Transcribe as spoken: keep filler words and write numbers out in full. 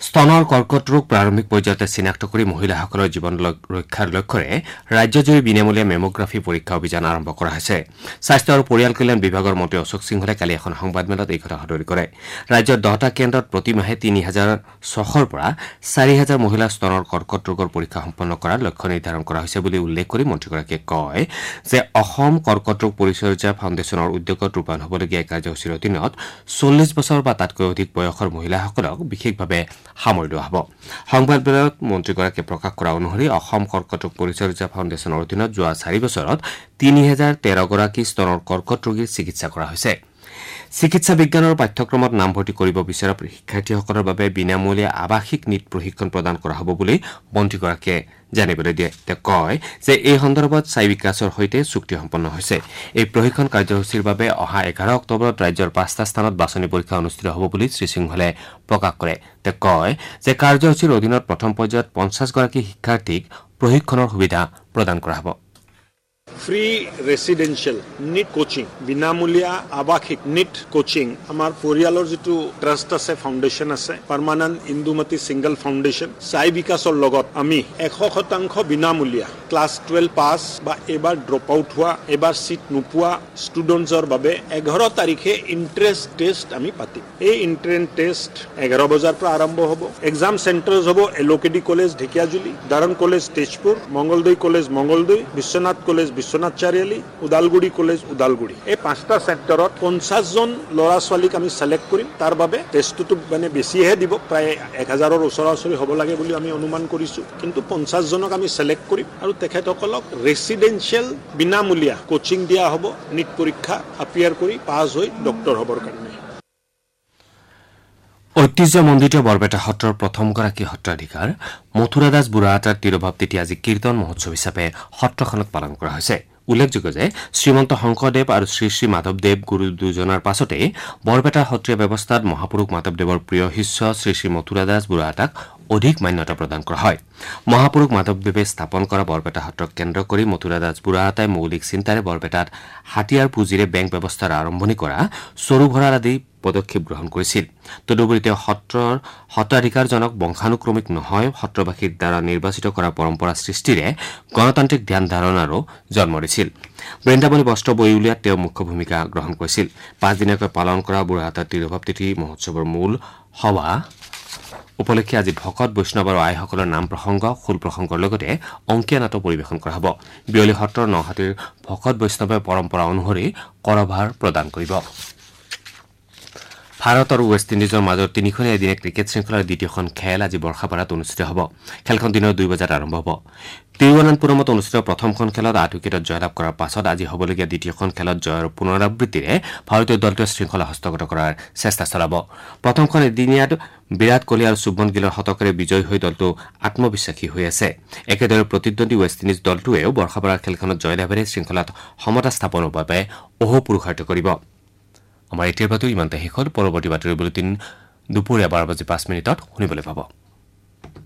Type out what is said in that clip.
স্তনৰ কৰ্কট ৰোগ প্ৰাৰম্ভিক পৰ্যায়তে চিনাক্ত কৰি মহিলাসকলৰ জীৱন ৰক্ষাৰ লক্ষ্যৰে ৰাজ্যজুৰি বিনামূলীয়া মেমোগ্ৰাফী পৰীক্ষা অভিযান আৰম্ভ কৰা হৈছে। স্বাস্থ্য আৰু পৰিয়াল কল্যাণ বিভাগৰ মন্ত্ৰী অশোক সিংহলে কালি এখন সংবাদমেলত এই কথা সদৰি কৰে। ৰাজ্যৰ দহটা কেন্দ্ৰত প্ৰতিমাহে তিনি হাজাৰ ছশৰ পৰা চাৰি হাজাৰ মহিলাৰ স্তনৰ কৰ্কট ৰোগৰ পৰীক্ষা সম্পন্ন কৰাৰ লক্ষ্য নিৰ্ধাৰণ কৰা হৈছে বুলি উল্লেখ কৰি মন্ত্ৰীগৰাকীয়ে কয় যে অসম কৰ্কট ৰোগ পৰিচৰ্যা ফাউণ্ডেশ্যনৰ উদ্যোগত ৰূপায়ণ হ'বলগীয়া এই কাৰ্যসূচীৰ অধীনত চল্লিছ বছৰ বা তাতকৈ অধিক বয়সৰ মহিলাসকলক বিশেষভাৱে সামৰি লোৱা হ'ব। সংবাদমেলত মন্ত্ৰীগৰাকীয়ে প্ৰকাশ কৰা অনুসৰি অসম কৰ্কট ৰোগ পৰিচৰ্যা ফাউণ্ডেশ্যনৰ অধীনত যোৱা চাৰি বছৰত তিনি হাজাৰ তেৰগৰাকী স্তনৰ কৰ্কট ৰোগীৰ চিকিৎসা কৰা হৈছে। চিকিৎসা বিজ্ঞানৰ পাঠ্যক্ৰমত নামভৰ্তি কৰিব বিচৰা শিক্ষাৰ্থীসকলৰ বাবে বিনামূলীয়া আৱাসিক নীট প্ৰশিক্ষণ প্ৰদান কৰা হ'ব বুলি মন্ত্ৰীগৰাকীয়ে জানিবলৈ দিয়ে। তেওঁ কয় যে এই সন্দৰ্ভত চাই বিকাশৰ সৈতে চুক্তি সম্পন্ন হৈছে। এই প্ৰশিক্ষণ কাৰ্যসূচীৰ বাবে অহা এঘাৰ অক্টোবৰত ৰাজ্যৰ পাঁচটা স্থানত বাছনি পৰীক্ষা অনুষ্ঠিত হ'ব বুলি শ্ৰীসিংহলে প্ৰকাশ কৰে। তেওঁ কয় যে কাৰ্যসূচীৰ অধীনত প্ৰথম পৰ্যায়ত পঞ্চাছগৰাকী শিক্ষাৰ্থীক প্ৰশিক্ষণৰ সুবিধা প্ৰদান কৰা হ'ব। ফ্ৰী ৰেচিডেঞ্চিয়েল নিট কোচিং, বিনামূলীয়া আৱাসিক নিট কোচিং আমাৰ পৰিয়ালৰ যিটো ট্ৰাষ্ট আছে, ফাউণ্ডেশ্যন আছে, পাৰ্মানেণ্ট ইন্দুমতী ছিংগল ফাউণ্ডেশ্যন, চাই বিকাশৰ লগত আমি এশ শতাংশ বিনামূলীয়া ক্লাছ টুৱেলভ পাছ বা এইবাৰ ড্ৰপ আউট হোৱা, এইবাৰ ছিট নোপোৱা ষ্টুডেণ্টছৰ বাবে এঘাৰ তাৰিখে ইণ্ট্ৰেন্স টেষ্ট আমি পাতিম। এই ইণ্ট্ৰেন্স টেষ্ট এঘাৰ বজাৰ পৰা আৰম্ভ হ'ব। এক্সাম চেণ্টাৰ্ছ হ'ব এলোকেডি college Dhekiajuli, দাৰং college Tezpur, Mangaldai college Mangaldai, Biswanath college Biswanath Chariali, Udalguri college Udalguri. এই পাঁচটা চেণ্টাৰত পঞ্চাছজন ল'ৰা ছোৱালীক আমি চিলেক্ট কৰিম। তাৰ বাবে টেষ্টটো মানে বেছিহে দিব, প্ৰায় এক হাজাৰৰ ওচৰা ওচৰি হ'ব লাগে বুলি আমি অনুমান কৰিছোঁ, কিন্তু পঞ্চাছজনক আমি চিলেক্ট কৰিম আৰু তেখেতসকলক ৰেচিডেঞ্চিয়েল বিনামূলীয়া কোচিং দিয়া হ'ব, নিট পৰীক্ষা এপিয়াৰ কৰি পাছ হৈ ডক্টৰ হ'বৰ কাৰণে। ঐতিহ্যমণ্ডিত বৰপেটা সত্ৰৰ প্ৰথমগৰাকী সত্ৰাধিকাৰ মথুৰা দাস বুঢ়াহাটৰ তিৰোভাৱ তিথি আজি কীৰ্তন মহোৎসৱ হিচাপে সত্ৰখনত পালন কৰা হৈছে। উল্লেখযোগ্য যে শ্ৰীমন্ত শংকৰদেৱ আৰু শ্ৰী শ্ৰী মাধৱদেৱ গুৰু দুজনৰ পাছতেই বৰপেটাৰ সত্ৰীয়া ব্যৱস্থাত মহাপুৰুষ মাধৱদেৱৰ প্ৰিয় শিষ্য শ্ৰী শ্ৰী মথুৰা দাস বুঢ়াহাটক অধিক মান্যতা প্ৰদান কৰা হয়। মহাপুৰুষ মাধৱদেৱে স্থাপন কৰা বৰপেটা সত্ৰক কেন্দ্ৰ কৰি মথুৰা দাস বুঢ়াহাটাই মৌলিক চিন্তাৰে বৰপেটাত হাতীয়াৰ পুঁজিৰে বেংক ব্যৱস্থাৰ আৰম্ভণি কৰা, চৰু ভঁৰাল আদি পদক্ষেপ গ্ৰহণ কৰিছিল। তদুপৰি তেওঁ সত্ৰৰ সত্ৰাধিকাৰজনক বংশানুক্ৰমিক নহয়, সত্ৰবাসীৰ দ্বাৰা নিৰ্বাচিত কৰা পৰম্পৰা সৃষ্টিৰে গণতান্ত্ৰিক ধ্যান ধাৰণাৰো জন্ম দিছিল। বৃন্দাবনী বস্ত্ৰ বৈ উলিয়াত তেওঁ মুখ্য ভূমিকা গ্ৰহণ কৰিছিল। পাঁচদিনীয়াকৈ পালন কৰা বুঢ়াহাটৰ তিৰোভাৱ তিথি মহোৎসৱৰ মূল সভা উপলক্ষে আজি ভকত বৈষ্ণৱ আৰু আইসকলৰ নাম প্ৰসংগ, খোল প্ৰসংগৰ লগতে অংকীয়া নাটক পৰিৱেশন কৰা হ'ব। বিয়লি সত্ৰৰ নহাটীৰ ভকত বৈষ্ণৱে পৰম্পৰা অনুসৰি কৰভাৰ প্ৰদান কৰিব। ভাৰত আৰু ৱেষ্ট ইণ্ডিজৰ মাজত তিনিখনীয়া এদিনীয়া ক্ৰিকেট শৃংখলাৰ দ্বিতীয়খন খেল আজি বৰ্ষাপাৰাত অনুষ্ঠিত হ'ব। খেলখন দিনৰ দুই বজাত আৰম্ভ হ'ব। তিৰুৱনন্তপুৰমত অনুষ্ঠিত প্ৰথমখন খেলত আঠ উইকেটত জয়লাভ কৰাৰ পাছত আজি হ'বলগীয়া দ্বিতীয়খন খেলত জয়ৰ পুনৰাবৃত্তিৰে ভাৰতীয় দলটোৱে শৃংখলা হস্তগত কৰাৰ চেষ্টা চলাব। প্ৰথমখন এদিনীয়াত বিৰাট কোহলি আৰু শুভমন গিলৰ শতকেৰে বিজয়ী হৈ দলটো আত্মবিশ্বাসী হৈ আছে। একেদৰে প্ৰতিদ্বন্দ্বী ৱেষ্ট ইণ্ডিজ দলটোৱেও বৰ্ষাপাৰাৰ খেলখনত জয়লাভেৰে শৃংখলাত সমতা স্থাপনৰ বাবে অহোপুৰুষাৰ্থ কৰিব। আমাৰ এতিয়াৰ বাতৰি ইমানতে শেষ হ'ল। পৰৱৰ্তী বাতৰি বুলেটিন দুপৰীয়া বাৰ বাজি পাঁচ মিনিটত শুনিবলৈ পাব।